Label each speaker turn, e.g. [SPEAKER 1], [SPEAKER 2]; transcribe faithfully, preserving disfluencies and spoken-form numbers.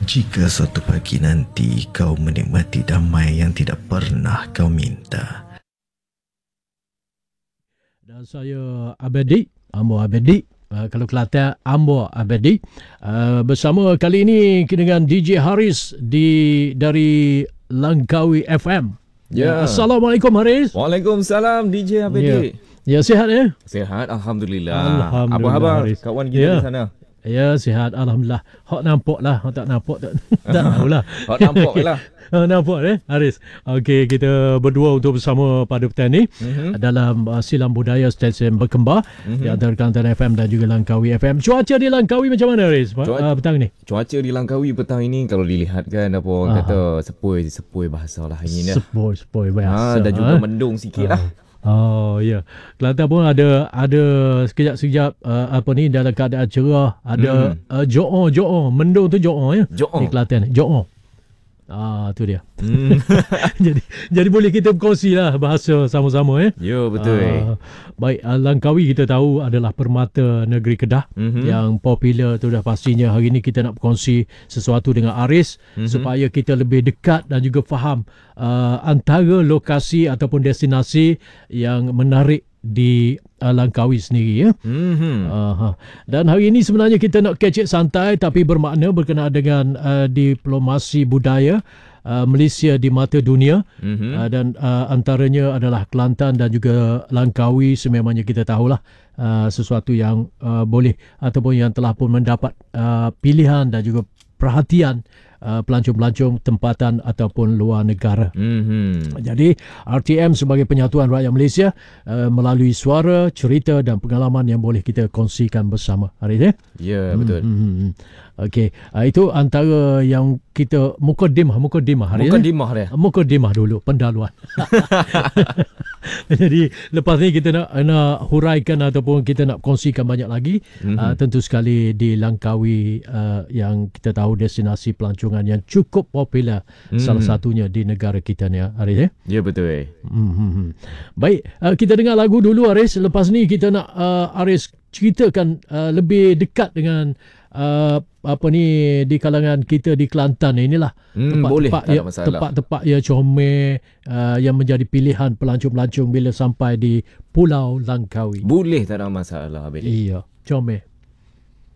[SPEAKER 1] Jika suatu pagi nanti kau menikmati damai yang tidak pernah kau minta.
[SPEAKER 2] Dan saya Abedi, Ambo Abedi. Uh, kalau Kelantan, Ambo Abedi. Uh, bersama kali ini dengan D J Haris di dari Langkawi F M.
[SPEAKER 3] Ya.
[SPEAKER 2] Assalamualaikum Haris.
[SPEAKER 3] Waalaikumsalam D J Abedi.
[SPEAKER 2] Ya, ya sihat ya?
[SPEAKER 3] Sihat, Alhamdulillah.
[SPEAKER 2] Alhamdulillah,
[SPEAKER 3] Apa khabar
[SPEAKER 2] Haris.
[SPEAKER 3] kawan kita
[SPEAKER 2] Ya.
[SPEAKER 3] di sana?
[SPEAKER 2] Ya, sihat. Alhamdulillah. Hak nampak lah. Hak tak nampak tak, tak tahulah.
[SPEAKER 3] Hak nampak lah.
[SPEAKER 2] Uh, nampak eh Haris. Okey, kita berdua untuk bersama pada petang ni mm-hmm. dalam uh, Silam Budaya Stesen Berkembar mm-hmm. di antara Kelantan F M dan juga Langkawi F M. Cuaca di Langkawi macam mana Haris uh, petang ni?
[SPEAKER 3] Cuaca di Langkawi petang ini kalau dilihat kan apa orang
[SPEAKER 2] Aha.
[SPEAKER 3] kata sepoi-sepoi bahasa lah angin dah.
[SPEAKER 2] Sepoi-sepoi biasa.
[SPEAKER 3] Ha, dan juga
[SPEAKER 2] ha?
[SPEAKER 3] mendung sikit lah.
[SPEAKER 2] Oh ya, Kelantan pun ada ada sekejap-sekejap uh, apa ni dalam keadaan cerah, ada hmm. uh, jo'o jo'o, mendung tu jo'o ya.
[SPEAKER 3] Jo'o.
[SPEAKER 2] Di Kelantan, jo'o. Ah, tu dia.
[SPEAKER 3] Hmm.
[SPEAKER 2] jadi jadi boleh kita berkongsi lah bahasa sama-sama ya.
[SPEAKER 3] Ya, betul.
[SPEAKER 2] Uh, baik, uh, Langkawi kita tahu adalah permata negeri Kedah mm-hmm. yang popular tu dah pastinya. Hari ni kita nak berkongsi sesuatu dengan Aris mm-hmm. supaya kita lebih dekat dan juga faham uh, antara lokasi ataupun destinasi yang menarik di uh, Langkawi sendiri ya. Mm-hmm. Uh, dan hari ini sebenarnya kita nak kecek santai tapi bermakna berkenaan dengan uh, diplomasi budaya uh, Malaysia di mata dunia mm-hmm. uh, dan uh, antaranya adalah Kelantan dan juga Langkawi. Sememangnya kita tahulah uh, sesuatu yang uh, boleh ataupun yang telah pun mendapat uh, pilihan dan juga perhatian Uh, pelancong-pelancong tempatan ataupun luar negara. Mm-hmm. Jadi R T M sebagai penyatuan rakyat Malaysia uh, melalui suara, cerita dan pengalaman yang boleh kita kongsikan bersama. Hari ini.
[SPEAKER 3] Ya, betul.
[SPEAKER 2] Mm-hmm. Okey, uh, itu antara yang kita mukadimah, mukadimah hari ini.
[SPEAKER 3] Mukadimah dia.
[SPEAKER 2] Mukadimah dulu, pendahuluan. Jadi lepas ni kita nak nak huraikan ataupun kita nak kongsikan banyak lagi. Mm-hmm. Uh, tentu sekali di Langkawi uh, yang kita tahu destinasi pelancongan yang cukup popular, mm-hmm. salah satunya di negara kita ni Aris eh?
[SPEAKER 3] Ya, betul.
[SPEAKER 2] Mm-hmm. Baik, uh, kita dengar lagu dulu Aris. Lepas ni kita nak uh, Aris ceritakan uh, lebih dekat dengan uh, apa ni di kalangan kita di Kelantan inilah
[SPEAKER 3] hmm,
[SPEAKER 2] tempat-tempat
[SPEAKER 3] boleh,
[SPEAKER 2] ya, tempat-tempat ya comel uh, yang menjadi pilihan pelancong-pelancong bila sampai di Pulau Langkawi.
[SPEAKER 3] Boleh, tak ada masalah.
[SPEAKER 2] Iya, comel.